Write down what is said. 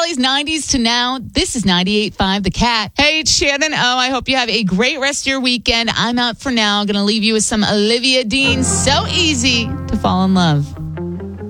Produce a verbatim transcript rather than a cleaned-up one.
early nineties to now. This is ninety-eight point five The Cat. Hey, it's Shannon O. I hope you have a great rest of your weekend. I'm out for now. Going to leave you with some Olivia Dean. So easy to fall in love.